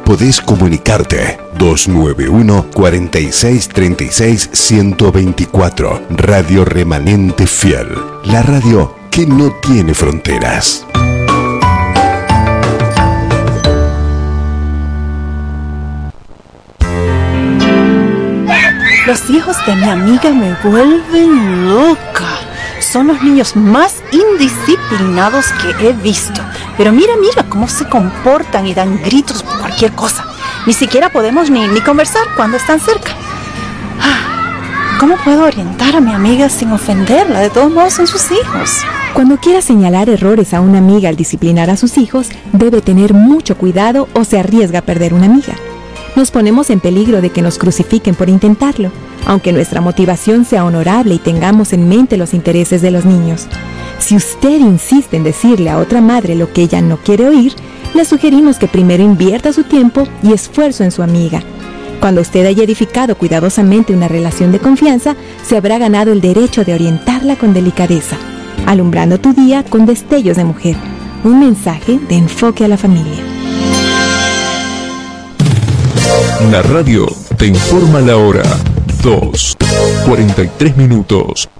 podés comunicarte. 291-4636-124. Radio Remanente Fiel. La radio que no tiene fronteras. Los hijos de mi amiga me vuelven loca. Son los niños más indisciplinados que he visto. Pero mira cómo se comportan y dan gritos por cualquier cosa. Ni siquiera podemos ni conversar cuando están cerca. ¿Cómo puedo orientar a mi amiga sin ofenderla? De todos modos son sus hijos. Cuando quiera señalar errores a una amiga al disciplinar a sus hijos, debe tener mucho cuidado o se arriesga a perder una amiga. Nos ponemos en peligro de que nos crucifiquen por intentarlo, aunque nuestra motivación sea honorable y tengamos en mente los intereses de los niños. Si usted insiste en decirle a otra madre lo que ella no quiere oír, le sugerimos que primero invierta su tiempo y esfuerzo en su amiga. Cuando usted haya edificado cuidadosamente una relación de confianza, se habrá ganado el derecho de orientarla con delicadeza, alumbrando tu día con destellos de mujer. Un mensaje de Enfoque a la Familia. La radio te informa la hora. 2:43 minutos.